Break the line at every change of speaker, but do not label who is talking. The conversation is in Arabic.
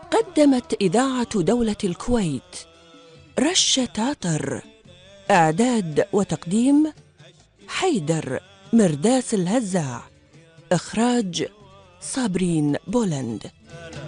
قدمت إذاعة دولة الكويت رشة عطر. إعداد وتقديم حيدر مرداس الهزاع. إخراج صابرين بولند.